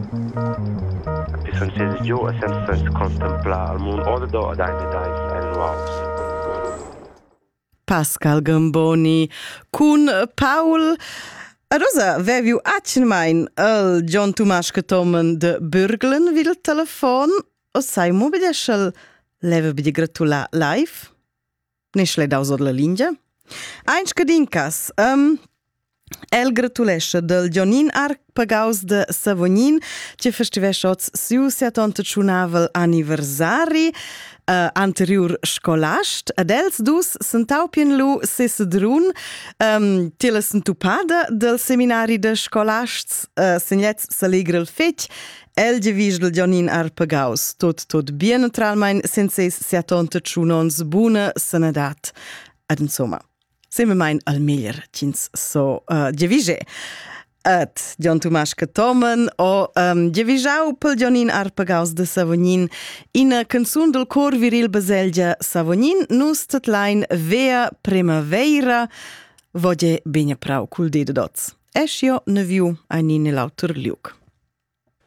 Ti son ses giù e senza contemplar il mondo o da deine dais en nuaus. Pascal Gamboni cun Paul. Rosa, veviu accenmain el John Tomasz Tomen de Bürglen vil telefon o sai mo bideschel leve bide gratula live? Nesch le daus od la lingia? Eins cadincas, el gratulesce del Jonin Arpagaus de Savognin, che festivesce oz siu 78 anniversari anterior scolast, ad els dus sentaupien lu sesedrun tila sentupada del seminari de scolasts segnets s'alegra il fetg, el gevis del Jonin Arpagaus, tot bien neutralmein senses 78 buna senadat. Ad insomma, sembra mein al meglier cins so gevige. Et John Tomasz Tomen o gevisau pel Jonin Arpagaus de Savognin ina canzun del cor viril Baselgia Savognin nus tatlain Vea Primavera voge bene prau cul dedo dots. Escio ne viu a nine lauter liug.